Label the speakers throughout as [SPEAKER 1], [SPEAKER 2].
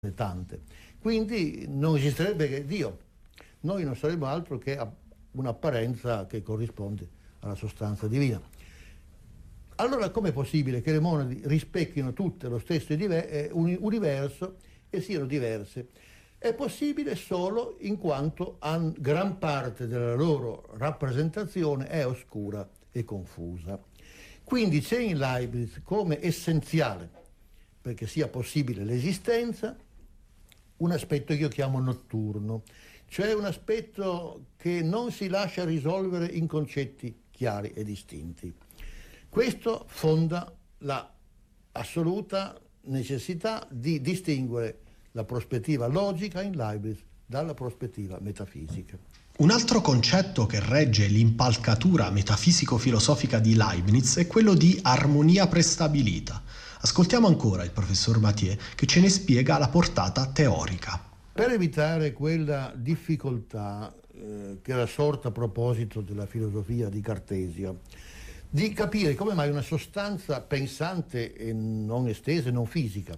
[SPEAKER 1] tante. Quindi non esisterebbe che Dio. Noi non saremmo altro che un'apparenza che corrisponde alla sostanza divina. Allora com'è possibile che le monadi rispecchino tutte lo stesso universo e siano diverse? È possibile solo in quanto gran parte della loro rappresentazione è oscura e confusa. Quindi c'è in Leibniz come essenziale, perché sia possibile l'esistenza, un aspetto che io chiamo notturno, cioè un aspetto che non si lascia risolvere in concetti chiari e distinti. Questo fonda la assoluta necessità di distinguere la prospettiva logica in Leibniz dalla prospettiva metafisica.
[SPEAKER 2] Un altro concetto che regge l'impalcatura metafisico-filosofica di Leibniz è quello di armonia prestabilita. Ascoltiamo ancora il professor Mathieu che ce ne spiega la portata teorica.
[SPEAKER 1] Per evitare quella difficoltà che era sorta a proposito della filosofia di Cartesio, di capire come mai una sostanza pensante e non estesa e non fisica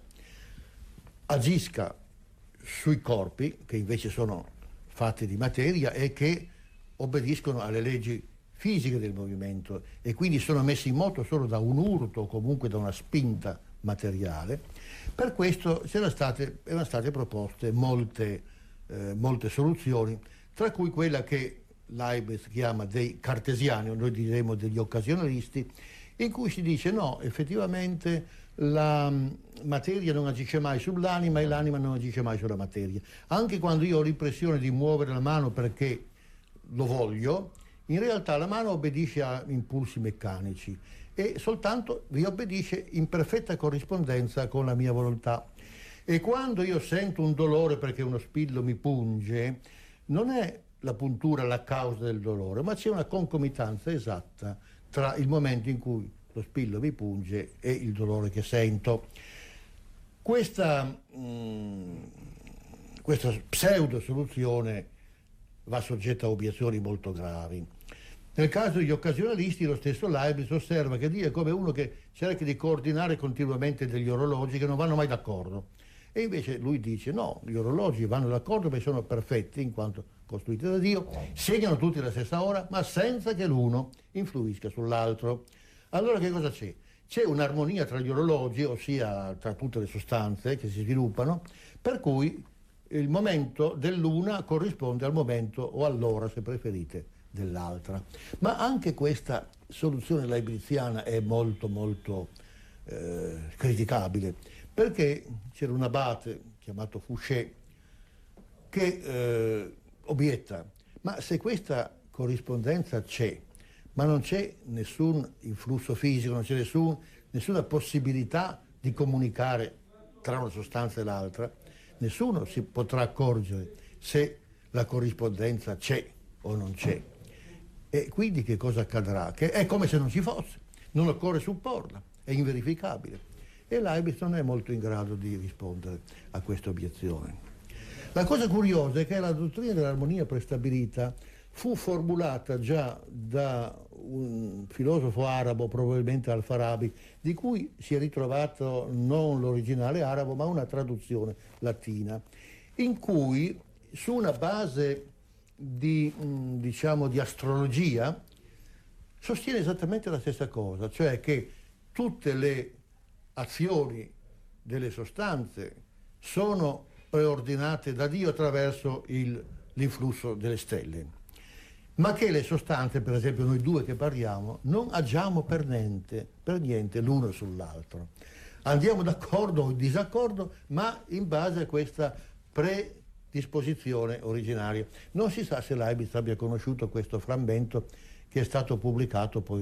[SPEAKER 1] agisca sui corpi, che invece sono fatti di materia e che obbediscono alle leggi fisiche del movimento e quindi sono messi in moto solo da un urto o comunque da una spinta materiale. Per questo erano state proposte molte soluzioni, tra cui quella che Leibniz chiama dei cartesiani, o noi diremo degli occasionalisti, in cui si dice no, effettivamente la materia non agisce mai sull'anima e l'anima non agisce mai sulla materia. Anche quando io ho l'impressione di muovere la mano perché lo voglio, in realtà la mano obbedisce a impulsi meccanici e soltanto vi obbedisce in perfetta corrispondenza con la mia volontà. E quando io sento un dolore perché uno spillo mi punge, non è la puntura la causa del dolore, ma c'è una concomitanza esatta tra il momento in cui lo spillo mi punge e il dolore che sento. Questa pseudo soluzione va soggetta a obiezioni molto gravi. Nel caso degli occasionalisti, lo stesso Leibniz osserva che Dio è come uno che cerca di coordinare continuamente degli orologi che non vanno mai d'accordo. E invece lui dice no, gli orologi vanno d'accordo perché sono perfetti in quanto costruiti da Dio, segnano tutti la stessa ora, ma senza che l'uno influisca sull'altro. Allora che cosa c'è? C'è un'armonia tra gli orologi, ossia tra tutte le sostanze che si sviluppano, per cui il momento dell'una corrisponde al momento o all'ora, se preferite, dell'altra. Ma anche questa soluzione leibniziana è molto criticabile, perché c'era un abate chiamato Fouché che obietta, ma se questa corrispondenza c'è, ma non c'è nessun influsso fisico, non c'è nessuna possibilità di comunicare tra una sostanza e l'altra, nessuno si potrà accorgere se la corrispondenza c'è o non c'è. E quindi che cosa accadrà? Che è come se non ci fosse, non occorre supporla, è inverificabile. E Leibniz non è molto in grado di rispondere a questa obiezione. La cosa curiosa è che la dottrina dell'armonia prestabilita fu formulata già da un filosofo arabo, probabilmente Al-Farabi, di cui si è ritrovato non l'originale arabo, ma una traduzione latina, in cui su una base di astrologia sostiene esattamente la stessa cosa, cioè che tutte le azioni delle sostanze sono preordinate da Dio attraverso l'influsso delle stelle, ma che le sostanze, per esempio noi due che parliamo, non agiamo per niente l'uno sull'altro. Andiamo d'accordo o in disaccordo, ma in base a questa predisposizione originaria. Non si sa se Leibniz abbia conosciuto questo frammento che è stato pubblicato poi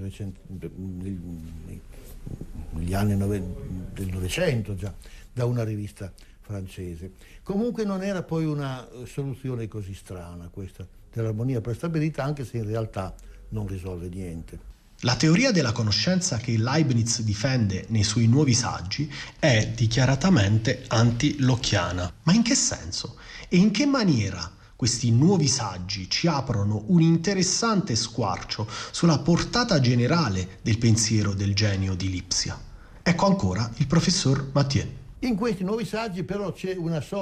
[SPEAKER 1] negli anni del Novecento già, da una rivista francese. Comunque non era poi una soluzione così strana questa dell'armonia prestabilita, anche se in realtà non risolve niente.
[SPEAKER 2] La teoria della conoscenza che Leibniz difende nei suoi nuovi saggi è dichiaratamente anti-locchiana. Ma in che senso? E in che maniera questi nuovi saggi ci aprono un interessante squarcio sulla portata generale del pensiero del genio di Lipsia? Ecco ancora il professor Mathieu.
[SPEAKER 1] In questi nuovi saggi però c'è una